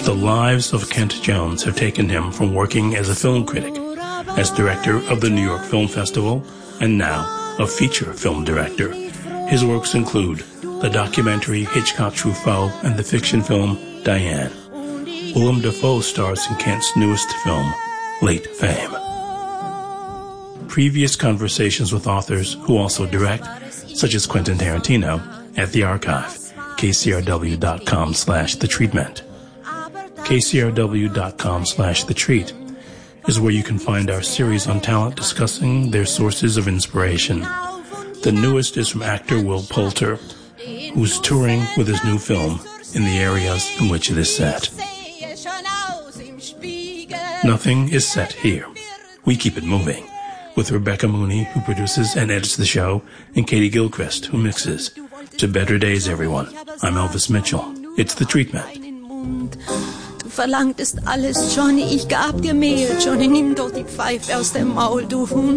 The lives of Kent Jones have taken him from working as a film critic, as director of the New York Film Festival, and now a feature film director. His works include the documentary Hitchcock Truffaut and the fiction film Diane. Willem Dafoe stars in Kent's newest film, Late Fame. Previous conversations with authors who also direct, such as Quentin Tarantino, at the archive, kcrw.com/thetreatment. kcrw.com/thetreat is where you can find our series on talent discussing their sources of inspiration. The newest is from actor Will Poulter, who's touring with his new film in the areas in which it is set. Nothing is set here. We keep it moving, with Rebecca Mooney, who produces and edits the show, and Katie Gilchrist, who mixes. To better days, everyone. I'm Elvis Mitchell. It's The Treatment. Du verlangtest alles, Johnny, ich gab dir Mehl. Johnny, nimm doch die Pfeife aus dem Maul, du Hund.